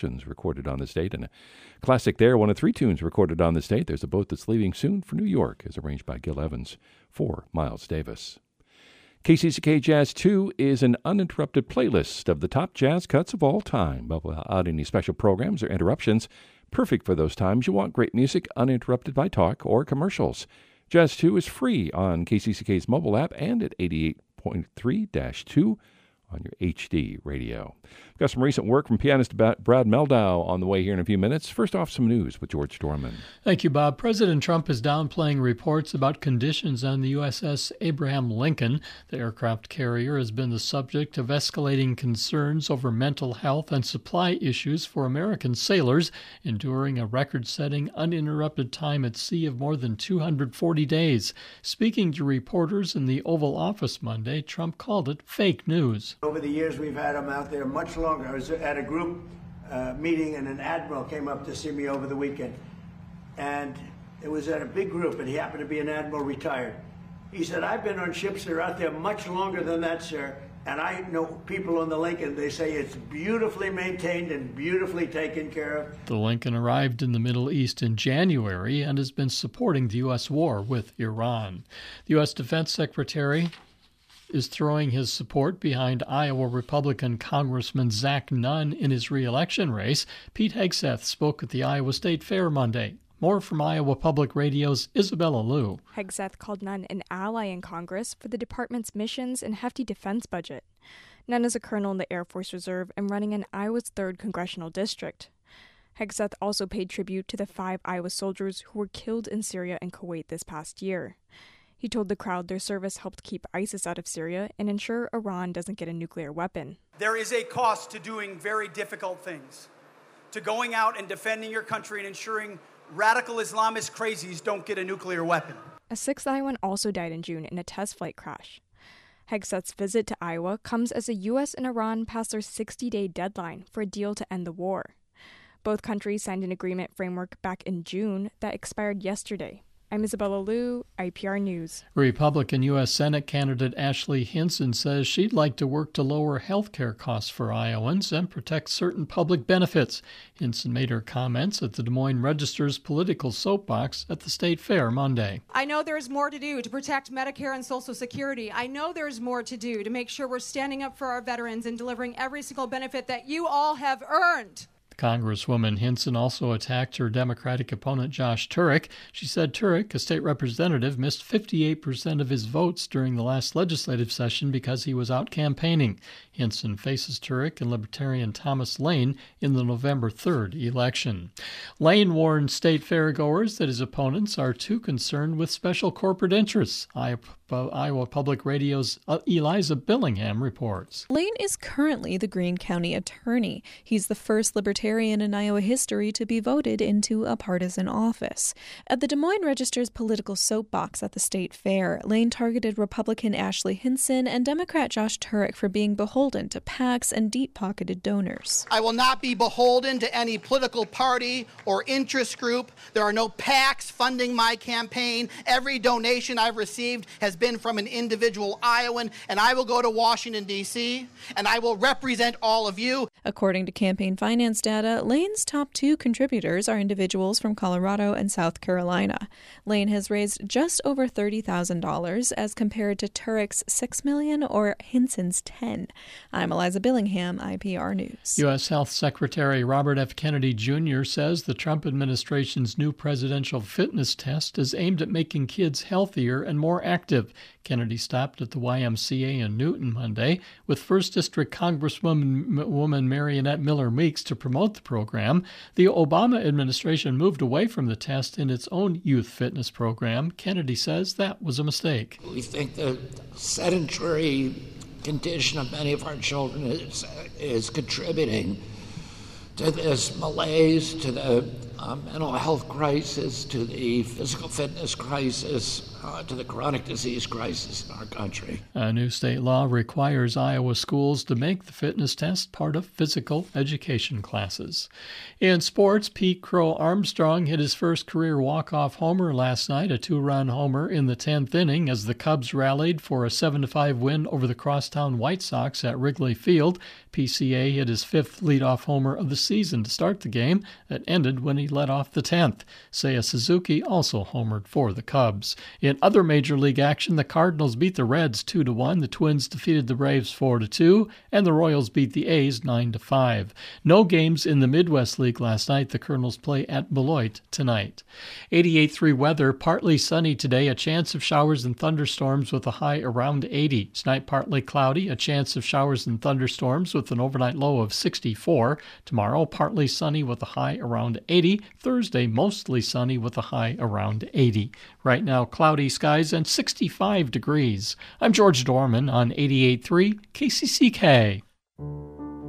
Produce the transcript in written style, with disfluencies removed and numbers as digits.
recorded on this date, and a classic there, one of 3 tunes recorded on this date. There's a boat that's leaving soon for New York, as arranged by Gil Evans for Miles Davis. KCCK Jazz 2 is an uninterrupted playlist of the top jazz cuts of all time, but without any special programs or interruptions. Perfect for those times you want great music uninterrupted by talk or commercials. Jazz 2 is free on KCCK's mobile app and at 88.3-2 on your HD radio. We've got some recent work from pianist Brad Mehldau on the way here in a few minutes. First off, some news with George Dorman. Thank you, Bob. President Trump is downplaying reports about conditions on the USS Abraham Lincoln. The aircraft carrier has been the subject of escalating concerns over mental health and supply issues for American sailors, enduring a record-setting uninterrupted time at sea of more than 240 days. Speaking to reporters in the Oval Office Monday, Trump called it fake news. Over the years, we've had them out there much longer. I was at a group meeting, and an admiral came up to see me over the weekend. And it was at a big group, and he happened to be an admiral retired. He said, I've been on ships that are out there much longer than that, sir. And I know people on the Lincoln, they say it's beautifully maintained and beautifully taken care of. The Lincoln arrived in the Middle East in January and has been supporting the U.S. war with Iran. The U.S. Defense Secretary is throwing his support behind Iowa Republican Congressman Zach Nunn in his re-election race. Pete Hegseth spoke at the Iowa State Fair Monday. More from Iowa Public Radio's Isabella Liu. Hegseth called Nunn an ally in Congress for the department's missions and hefty defense budget. Nunn is a colonel in the Air Force Reserve and running in Iowa's 3rd congressional district. Hegseth also paid tribute to the 5 Iowa soldiers who were killed in Syria and Kuwait this past year. He told the crowd their service helped keep ISIS out of Syria and ensure Iran doesn't get a nuclear weapon. There is a cost to doing very difficult things, to going out and defending your country and ensuring radical Islamist crazies don't get a nuclear weapon. A 6th Iowan also died in June in a test flight crash. Hegseth's visit to Iowa comes as the U.S. and Iran passed their 60-day deadline for a deal to end the war. Both countries signed an agreement framework back in June that expired yesterday. I'm Isabella Liu, IPR News. Republican U.S. Senate candidate Ashley Hinson says she'd like to work to lower health care costs for Iowans and protect certain public benefits. Hinson made her comments at the Des Moines Register's political soapbox at the State Fair Monday. I know there's more to do to protect Medicare and Social Security. I know there's more to do to make sure we're standing up for our veterans and delivering every single benefit that you all have earned. Congresswoman Hinson also attacked her Democratic opponent Josh Turek. She said Turek, a state representative, missed 58% of his votes during the last legislative session because he was out campaigning. Hinson faces Turek and Libertarian Thomas Lane in the November 3rd election. Lane warned state fairgoers that his opponents are too concerned with special corporate interests. Iowa Public Radio's Eliza Billingham reports. Lane is currently the Greene County attorney. He's the first libertarian in Iowa history to be voted into a partisan office. At the Des Moines Register's political soapbox at the state fair, Lane targeted Republican Ashley Hinson and Democrat Josh Turek for being beholden to PACs and deep-pocketed donors. I will not be beholden to any political party or interest group. There are no PACs funding my campaign. Every donation I've received has been from an individual Iowan, and I will go to Washington, D.C., and I will represent all of you. According to campaign finance data, Lane's top 2 contributors are individuals from Colorado and South Carolina. Lane has raised just over $30,000 as compared to Turek's $6 million or Hinson's $10. I'm Eliza Billingham, IPR News. U.S. Health Secretary Robert F. Kennedy Jr. says the Trump administration's new presidential fitness test is aimed at making kids healthier and more active. Kennedy stopped at the YMCA in Newton Monday with 1st District Congresswoman Marionette Miller Meeks to promote the program. The Obama administration moved away from the test in its own youth fitness program. Kennedy says that was a mistake. We think the sedentary condition of many of our children is contributing to this malaise, to the mental health crisis, to the physical fitness crisis to the chronic disease crisis in our country. A new state law requires Iowa schools to make the fitness test part of physical education classes. In sports, Pete Crow Armstrong hit his first career walk-off homer last night, a 2-run homer in the 10th inning as the Cubs rallied for a 7-5 win over the Crosstown White Sox at Wrigley Field. PCA hit his 5th leadoff homer of the season to start the game that ended when he led off the 10th. Seiya Suzuki also homered for the Cubs. In other Major League action, the Cardinals beat the Reds 2-1, the Twins defeated the Braves 4-2, and the Royals beat the A's 9-5. No games in the Midwest League last night. The Colonels play at Beloit tonight. 88.3 weather, partly sunny today, a chance of showers and thunderstorms with a high around 80. Tonight partly cloudy, a chance of showers and thunderstorms with an overnight low of 64. Tomorrow partly sunny with a high around 80. Thursday mostly sunny with a high around 80. Right now cloudy skies and 65 degrees. I'm George Dorman on 88.3 KCCK.